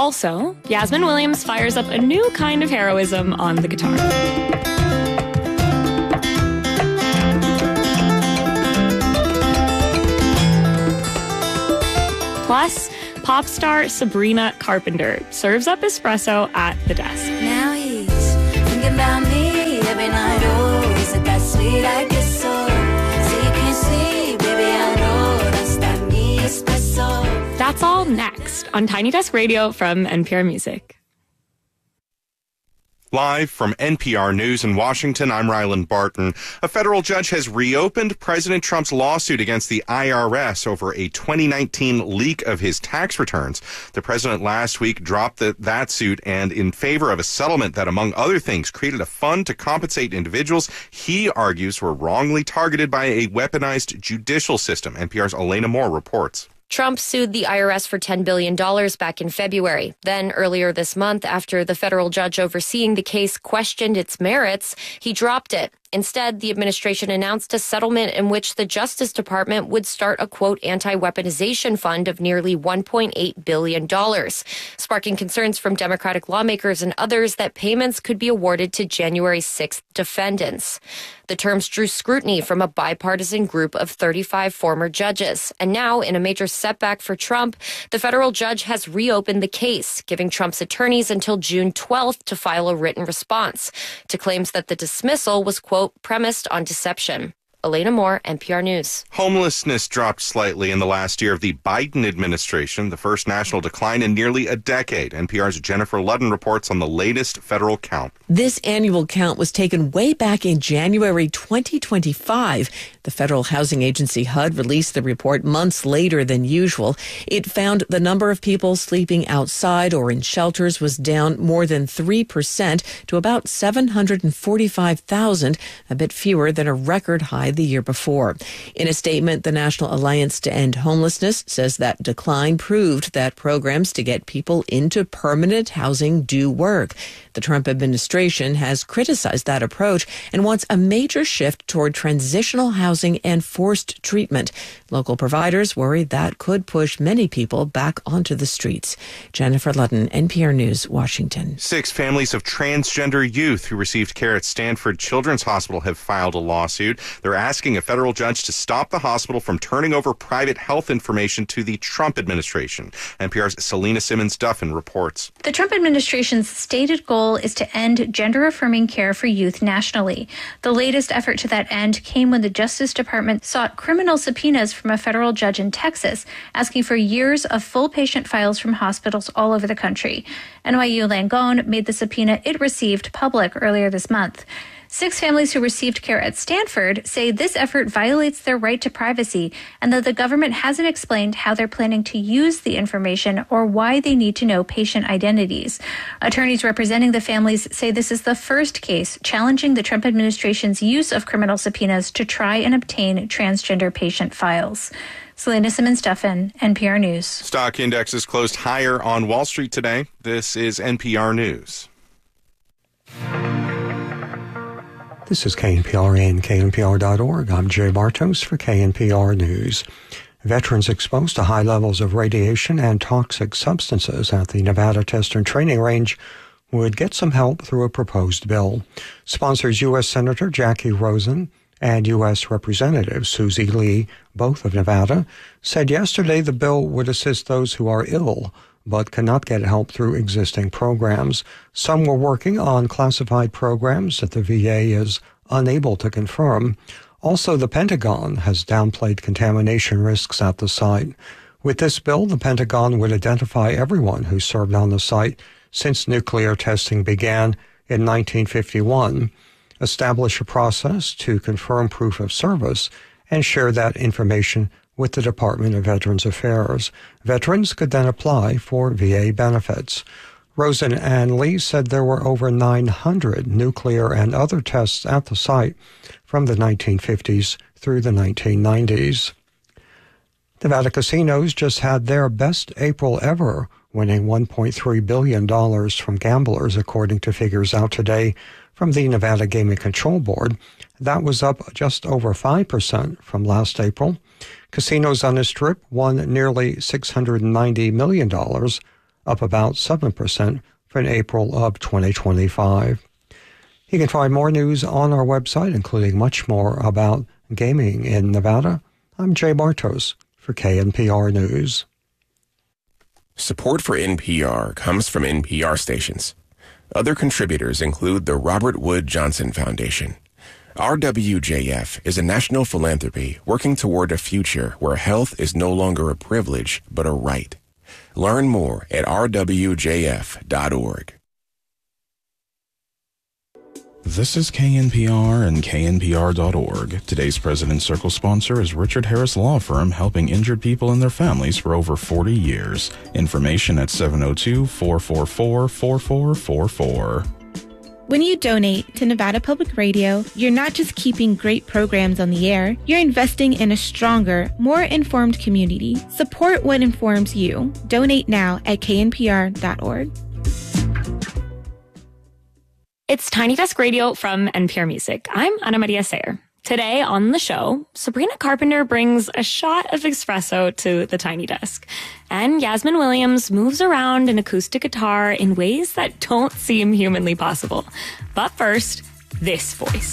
Also, Yasmin Williams fires up a new kind of heroism on the guitar. Plus, pop star Sabrina Carpenter serves up espresso at the desk. Now he's thinking about me every night. Oh, is it that sweet? I guess so. So you can see, baby, I know that's that me espresso. That's all next on Tiny Desk Radio from NPR Music. Live from NPR News in Washington, I'm Ryland Barton. A federal judge has reopened President Trump's lawsuit against the IRS over a 2019 leak of his tax returns. The president last week dropped that suit and in favor of a settlement that, among other things, created a fund to compensate individuals he argues were wrongly targeted by a weaponized judicial system. NPR's Elena Moore reports. Trump sued the IRS for $10 billion back in February. Then, earlier this month, after the federal judge overseeing the case questioned its merits, he dropped it. Instead, the administration announced a settlement in which the Justice Department would start a, quote, anti-weaponization fund of nearly $1.8 billion, sparking concerns from Democratic lawmakers and others that payments could be awarded to January 6th defendants. The terms drew scrutiny from a bipartisan group of 35 former judges. And now, in a major setback for Trump, the federal judge has reopened the case, giving Trump's attorneys until June 12th to file a written response to claims that the dismissal was, quote, premised on deception. Elena Moore, NPR News. Homelessness dropped slightly in the last year of the Biden administration, the first national decline in nearly a decade. NPR's Jennifer Ludden reports on the latest federal count. This annual count was taken way back in January 2025. The Federal Housing Agency, HUD, released the report months later than usual. It found the number of people sleeping outside or in shelters was down more than 3% to about 745,000, a bit fewer than a record high the year before. In a statement, the National Alliance to End Homelessness says that decline proved that programs to get people into permanent housing do work. The Trump administration has criticized that approach and wants a major shift toward transitional housing and forced treatment. Local providers worry that could push many people back onto the streets. Jennifer Ludden, NPR News, Washington. 6 families of transgender youth who received care at Stanford Children's Hospital have filed a lawsuit. They're asking a federal judge to stop the hospital from turning over private health information to the Trump administration. NPR's Selena Simmons-Duffin reports. The Trump administration's stated goal is to end gender-affirming care for youth nationally. The latest effort to that end came when the Justice Department sought criminal subpoenas from a federal judge in Texas, asking for years of full patient files from hospitals all over the country. NYU Langone made the subpoena it received public earlier this month. 6 families who received care at Stanford say this effort violates their right to privacy and that the government hasn't explained how they're planning to use the information or why they need to know patient identities. Attorneys representing the families say this is the first case challenging the Trump administration's use of criminal subpoenas to try and obtain transgender patient files. Selena Simmons-Duffin, NPR News. Stock indexes closed higher on Wall Street today. This is NPR News. This is KNPR and KNPR.org. I'm Jay Bartos for KNPR News. Veterans exposed to high levels of radiation and toxic substances at the Nevada Test and Training Range would get some help through a proposed bill. Sponsors U.S. Senator Jackie Rosen and U.S. Representative Susie Lee, both of Nevada, said yesterday the bill would assist those who are ill but cannot get help through existing programs. Some were working on classified programs that the VA is unable to confirm. Also, the Pentagon has downplayed contamination risks at the site. With this bill, the Pentagon would identify everyone who served on the site since nuclear testing began in 1951, establish a process to confirm proof of service, and share that information with the Department of Veterans Affairs. Veterans could then apply for VA benefits. Rosen and Lee said there were over 900 nuclear and other tests at the site from the 1950s through the 1990s. Nevada casinos just had their best April ever, winning $1.3 billion from gamblers, according to figures out today from the Nevada Gaming Control Board. That was up just over 5% from last April. Casinos on the Strip won nearly $690 million, up about 7% from April of 2025. You can find more news on our website, including much more about gaming in Nevada. I'm Jay Bartos for KNPR News. Support for NPR comes from NPR stations. Other contributors include the Robert Wood Johnson Foundation. RWJF is a national philanthropy working toward a future where health is no longer a privilege, but a right. Learn more at rwjf.org. This is KNPR and KNPR.org. Today's President's Circle sponsor is Richard Harris Law Firm, helping injured people and their families for over 40 years. Information at 702-444-4444. When you donate to Nevada Public Radio, you're not just keeping great programs on the air, you're investing in a stronger, more informed community. Support what informs you. Donate now at knpr.org. It's Tiny Desk Radio from NPR Music. I'm Ana Maria Sayer. Today on the show, Sabrina Carpenter brings a shot of espresso to the Tiny Desk. And Yasmin Williams moves around an acoustic guitar in ways that don't seem humanly possible. But first, this voice.